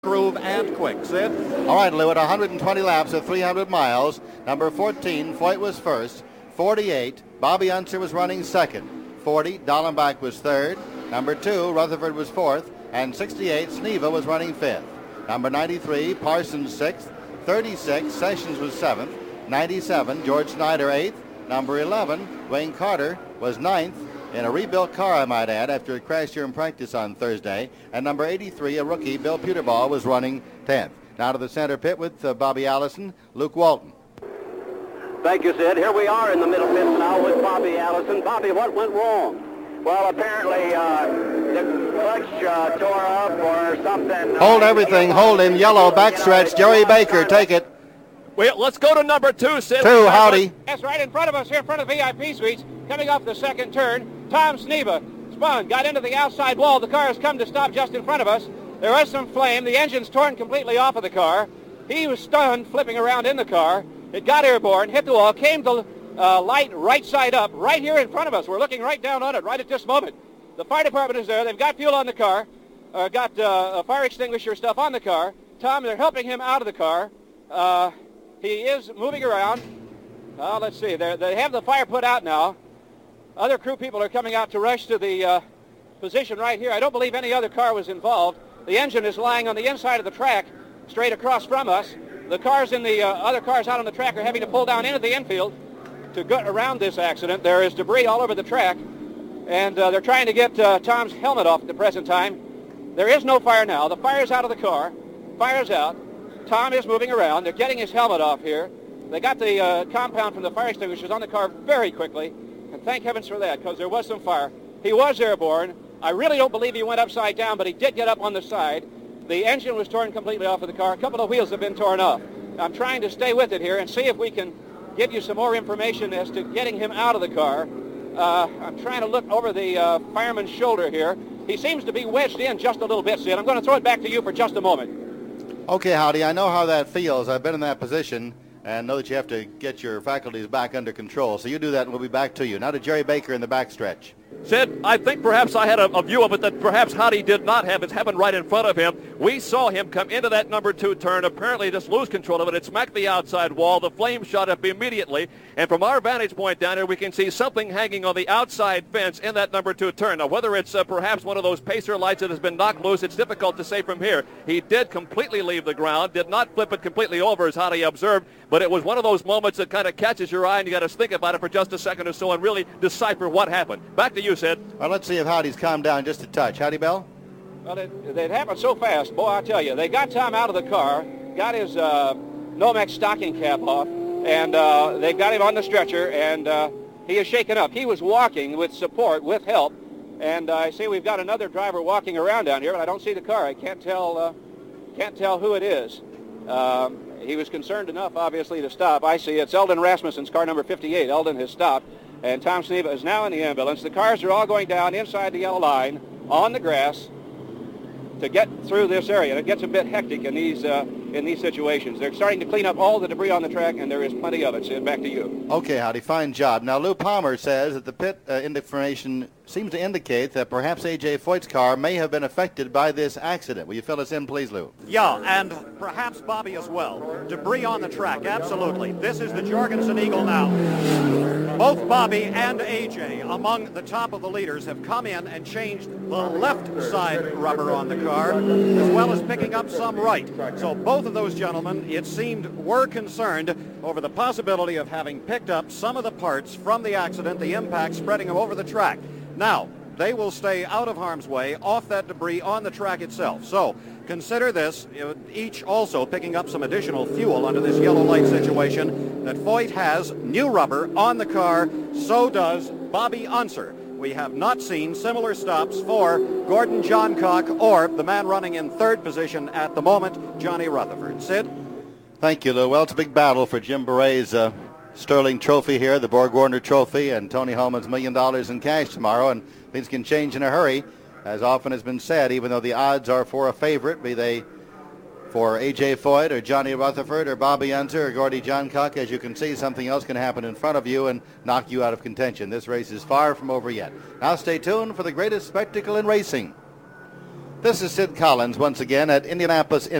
groove and quick. Sid? All right, Lou, at 120 laps of 300 miles, number 14, Foyt was first. 48, Bobby Unser was running second. 40, Dallenbach was third. Number 2, Rutherford was fourth. And 68, Sneva was running fifth. Number 93, Parsons sixth. 36, Sessions was seventh. 97, George Snyder eighth. Number 11, Wayne Carter was ninth. In a rebuilt car, I might add, after it crashed here in practice on Thursday. And number 83, a rookie, Bill Peterball, was running 10th. Now to the center pit with Bobby Allison, Luke Walton. Thank you, Sid. Here we are in the middle pit now with Bobby Allison. Bobby, what went wrong? Well, apparently the clutch tore up or something. Hold everything. Hold him. Yellow backstretch. Jerry Baker, take it. Well, let's go to number 2, Sid. 2, howdy. That's right in front of us here in front of the VIP suites. Coming off the second turn, Tom Sneva spun, got into the outside wall. The car has come to stop just in front of us. There was some flame. The engine's torn completely off of the car. He was stunned, flipping around in the car. It got airborne, hit the wall, came to light right side up, right here in front of us. We're looking right down on it right at this moment. The fire department is there. They've got fuel on the car, got fire extinguisher stuff on the car. Tom, they're helping him out of the car. He is moving around. Let's see. They have the fire put out now. Other crew people are coming out to rush to the position right here. I don't believe any other car was involved. The engine is lying on the inside of the track, straight across from us. The cars in the other cars out on the track are having to pull down into the infield to get around this accident. There is debris all over the track, and they're trying to get Tom's helmet off at the present time. There is no fire now. The fire's out of the car. Fire's out. Tom is moving around. They're getting his helmet off here. They got the compound from the fire extinguishers on the car very quickly, and thank heavens for that, because there was some fire. He was airborne. I really don't believe he went upside down, but he did get up on the side. The engine was torn completely off of the car. A couple of wheels have been torn off. I'm trying to stay with it here and see if we can give you some more information as to getting him out of the car. I'm trying to look over the fireman's shoulder here. He seems to be wedged in just a little bit, Sid. I'm going to throw it back to you for just a moment. Okay, Howdy, I know how that feels. I've been in that position and know that you have to get your faculties back under control. So you do that and we'll be back to you. Now to Jerry Baker in the backstretch. Sid, I think perhaps I had a view of it that perhaps Howdy did not have. It's happened right in front of him. We saw him come into that number 2 turn, apparently just lose control of it. It smacked the outside wall. The flame shot up immediately. And from our vantage point down here, we can see something hanging on the outside fence in that number 2 turn. Now, whether it's perhaps one of those pacer lights that has been knocked loose, it's difficult to say from here. He did completely leave the ground, did not flip it completely over as Howdy observed, but it was one of those moments that kind of catches your eye and you got to think about it for just a second or so and really decipher what happened. Back to you, Sid. Well, let's see if Howdy's calmed down just a touch. Howdy, Bell? Well, it happened so fast. Boy, I tell you, they got Tom out of the car, got his Nomex stocking cap off, and they've got him on the stretcher, and he is shaken up. He was walking with support, with help, and I see we've got another driver walking around down here, but I don't see the car. I can't tell who it is. He was concerned enough, obviously, to stop. I see it's Eldon Rasmussen's car number 58. Eldon has stopped, and Tom Sneva is now in the ambulance. The cars are all going down inside the yellow line on the grass to get through this area. And it gets a bit hectic in these situations. They're starting to clean up all the debris on the track, and there is plenty of it. Sid, back to you. Okay, Howdy, fine job. Now, Lou Palmer says that the pit information seems to indicate that perhaps A.J. Foyt's car may have been affected by this accident. Will you fill us in, please, Lou? Yeah, and perhaps Bobby as well. Debris on the track, absolutely. This is the Jorgensen Eagle now. Both Bobby and A.J., among the top of the leaders, have come in and changed the left side rubber on the car, as well as picking up some right. So both of those gentlemen, it seemed, were concerned over the possibility of having picked up some of the parts from the accident, the impact spreading them over the track. Now, they will stay out of harm's way, off that debris on the track itself. So consider this, each also picking up some additional fuel under this yellow light situation, that Foyt has new rubber on the car, so does Bobby Unser. We have not seen similar stops for Gordon Johncock or the man running in third position at the moment, Johnny Rutherford. Sid? Thank you, Lou. Well, it's a big battle for Jim Beret's Sterling Trophy here, the Borg Warner Trophy, and Tony Holman's $1 million in cash tomorrow, and things can change in a hurry, as often has been said, even though the odds are for a favorite, be they for A.J. Foyt or Johnny Rutherford or Bobby Unser or Gordy Johncock. As you can see, something else can happen in front of you and knock you out of contention. This race is far from over yet. Now stay tuned for the greatest spectacle in racing. This is Sid Collins once again at Indianapolis,